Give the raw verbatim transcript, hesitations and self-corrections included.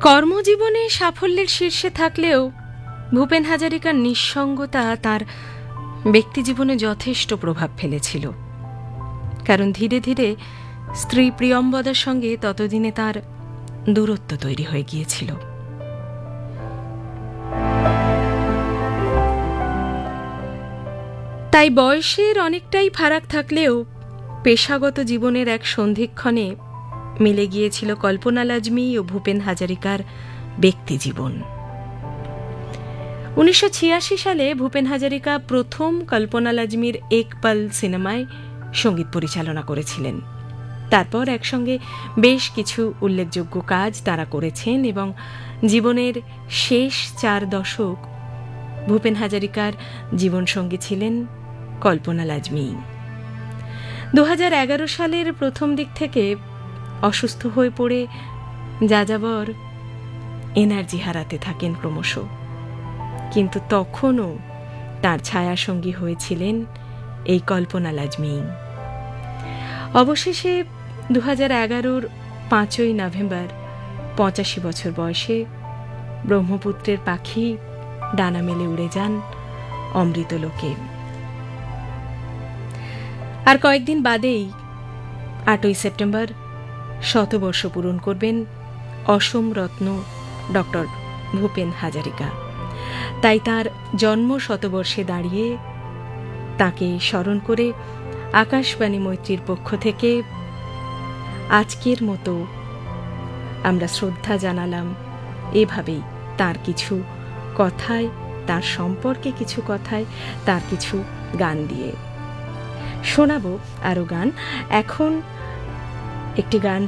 কর্মজীবনে সাফল্যের শীর্ষে থাকলেও ভূপেন হাজারিকার নিঃসঙ্গতা তার ব্যক্তিজীবনে যথেষ্ট প্রভাব ফেলেছিল। কারণ ধীরে ধীরে স্ত্রী প্রিয়ম্বদার সঙ্গে ততদিনে তার দূরত্ব তৈরি হয়ে গিয়েছিল। তাই বয়সের অনেকটাই ফারাক থাকলেও পেশাগত জীবনের এক সন্ধিক্ষণে মিলে গিয়েছিল কল্পনা লাজমি ও ভূপেন হাজারিকার ব্যক্তিজীবন। উনিশশো ছিয়াশি সালে ভূপেন হাজারিকা প্রথম কল্পনা লাজমির এক পল সিনেমায় সঙ্গীত পরিচালনা করেছিলেন। তারপর একসঙ্গে বেশ কিছু উল্লেখযোগ্য কাজ তারা করেছেন এবং জীবনের শেষ চার দশক ভূপেন হাজারিকার জীবনসঙ্গী ছিলেন কল্পনা লাজমি। দু হাজার এগারো সালের প্রথম দিক থেকে অসুস্থ হয়ে পড়ে যাযাবর এনার্জি হারাতে থাকেন ক্রমশ, কিন্তু তখনও তার ছায়াসঙ্গী হয়েছিলেন এই কল্পনা লাজমি। অবশেষে দু হাজার এগারোর পাঁচই নভেম্বর পঁচাশি বছর বয়সে ব্রহ্মপুত্রের পাখি ডানা মেলে উড়ে যান অমৃতলোকে। আর কয়েকদিন বাদেই আটই সেপ্টেম্বর শতবর্ষ পূরণ করবেন অসম রত্ন ডক্টর ভূপেন হাজারিকা। তাই তার জন্ম শতবর্ষে দাঁড়িয়ে তাকে স্মরণ করে আকাশবাণী মৈত্রীর পক্ষ থেকে আজকের মতো আমরা শ্রদ্ধা জানালাম এভাবেই তার কিছু কথায়, তার সম্পর্কে কিছু কথায়, তার কিছু গান দিয়ে। শোনাবো আরো গান। এখন একটি গান